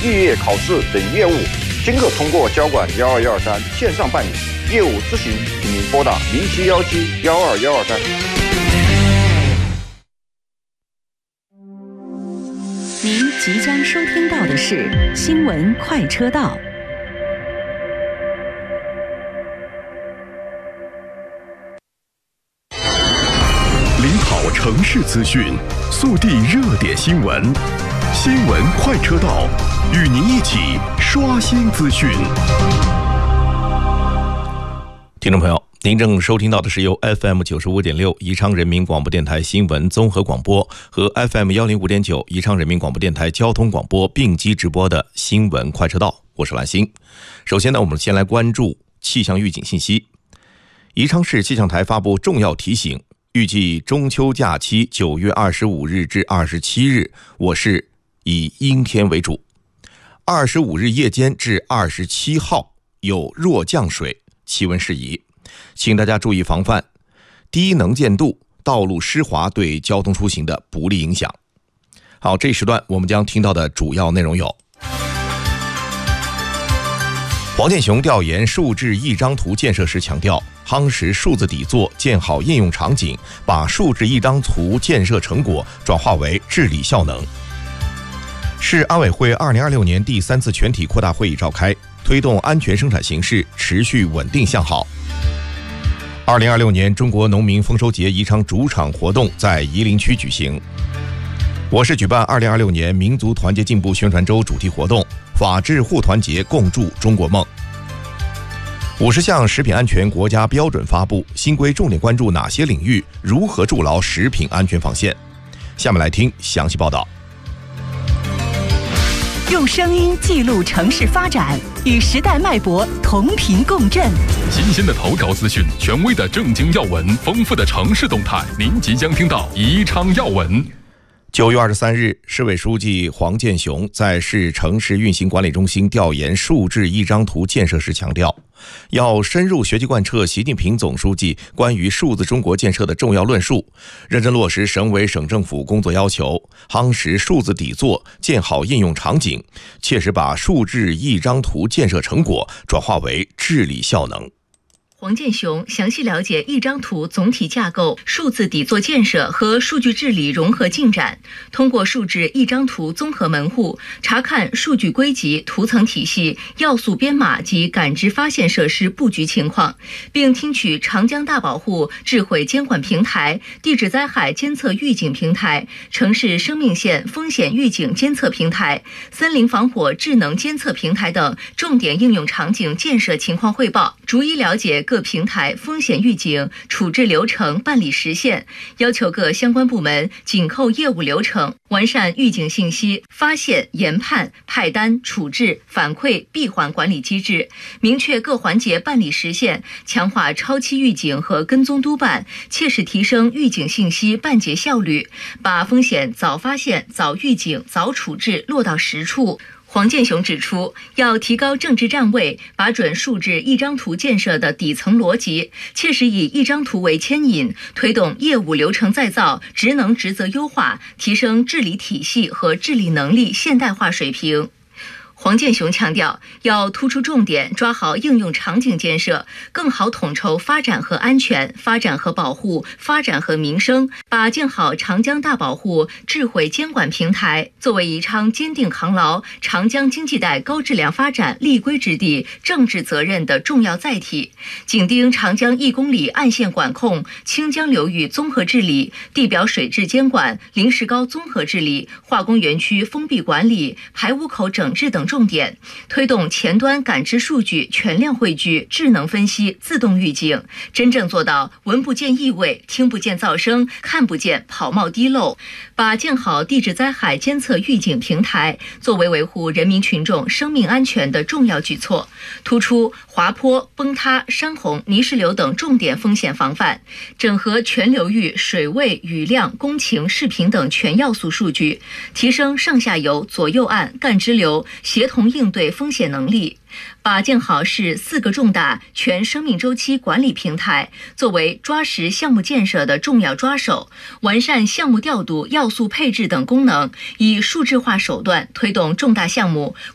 毕业考试等业务，均可通过交管12123线上办理。业务咨询，请您拨打0717-12123。 您即将收听到的是新闻快车道。 领跑城市资讯，速递热点新闻，新闻快车道，与您一起刷新资讯。 听众朋友，您正收听到的是由 FM 95.6宜昌人民广播电台新闻综合广播和 FM 105.9宜昌人民广播电台交通广播并机直播的新闻快车道，我是兰心。首先呢，我们先来关注气象预警信息。宜昌市气象台发布重要提醒，预计中秋假期9月25日至27日，我市以阴天为主。25日夜间至27号有弱降水，气温适宜，请大家注意防范低能见度、道路湿滑对交通出行的不利影响。好，这一时段我们将听到的主要内容有：黄建雄调研数字一张图建设时强调，夯实数字底座，建好应用场景，把数字一张图建设成果转化为治理效能。市安委会2026年第3次全体扩大会议召开，推动安全生产形势持续稳定向好。2026年中国农民丰收节宜昌主场活动在夷陵区举行。我市举办2026年民族团结进步宣传周主题活动，法治互团结，共筑中国梦。50项食品安全国家标准发布，新规重点关注哪些领域？如何筑牢食品安全防线？下面来听详细报道。 用声音记录城市发展，与时代脉搏同频共振。 新鲜的头条资讯，权威的正经要闻，丰富的城市动态，您即将听到宜昌要闻。 9月23日，市委书记黄建雄在市城市运行管理中心调研数字一张图建设时强调，要深入学习贯彻习近平总书记关于数字中国建设的重要论述，认真落实省委省政府工作要求，夯实数字底座，建好应用场景，切实把数字一张图建设成果转化为治理效能。 黄建雄详细了解一张图总体架构、数字底座建设和数据治理融合进展，通过数字一张图综合门户查看数据归集、图层体系、要素编码及感知发现设施布局情况，并听取长江大保护智慧监管平台、地质灾害监测预警平台、城市生命线风险预警监测平台、森林防火智能监测平台等重点应用场景建设情况汇报，逐一了解各平台风险预警处置流程办理实现，要求各相关部门紧扣业务流程，完善预警信息发现、研判、派单、处置、反馈闭环管理机制，明确各环节办理实现，强化超期预警和跟踪督办，切实提升预警信息办结效率，把风险早发现、早预警、早处置落到实处。黄建雄指出，要提高政治站位，把准数字一张图建设的底层逻辑，切实以一张图为牵引，推动业务流程再造、职能职责优化，提升治理体系和治理能力现代化水平。黄建雄强调，要突出重点，抓好应用场景建设，更好统筹发展和安全、发展和保护、发展和民生，把建好长江大保护智慧监管平台作为宜昌坚定扛牢长江经济带高质量发展立规之地、政治责任的重要载体，紧盯长江1公里岸线管控、清江流域综合治理、地表水质监管、临时高综合治理、化工园区封闭管理、排污口整治等重点，推动前端感知数据全量汇聚、智能分析、自动预警，真正做到闻不见异味、听不见噪声、看不见跑冒滴漏，把建好地质灾害监测预警平台作为维护人民群众生命安全的重要举措，突出滑坡、崩塌、山洪、泥石流等重点风险防范，整合全流域水位、雨量、工情、视频等全要素数据，提升上下游、左右岸、干支流协同应对风险能力，把建好市4个重大全生命周期管理平台作为抓实项目建设的重要抓手，完善项目调度、要素配置等功能，以数字化手段推动重大项目